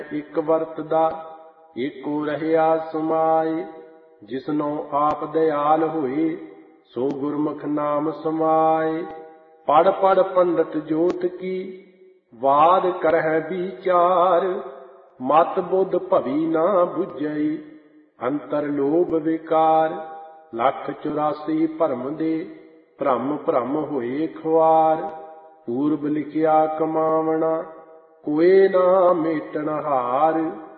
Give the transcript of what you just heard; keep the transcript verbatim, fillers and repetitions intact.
ਇੱਕ ਵਰਤਦਾ, ਏਕੋ ਰਹਿਆ ਸਮਾਏ। ਜਿਸਨੋ ਆਪ ਦਿਆਲ ਹੋਏ, ਸੋ ਗੁਰਮੁਖ ਨਾਮ ਸਮਾਏ। ਪੜ ਪੜ ਪੰਡਤ ਜੋਤ ਕੀ, ਵਾਦ ਕਰਹਿ ਵਿਚਾਰ। ਮਤ ਬੁੱਧ ਭਵੀ ਨਾ ਬੁਝਈ, ਅੰਤਰ ਲੋਭ ਵਿਕਾਰ। ਲੱਖ ਚੁਰਾਸੀ ਭਰਮ ਦੇ, ਭ੍ਰਮ ਭ੍ਰਮ ਹੋਏ ਖੁਆਰ। ਪੂਰਬ ਲਿਖਿਆ ਕਮਾਵਣਾ, ਕੋਏ ਨਾ ਮੇਟਣ ਹਾਰ।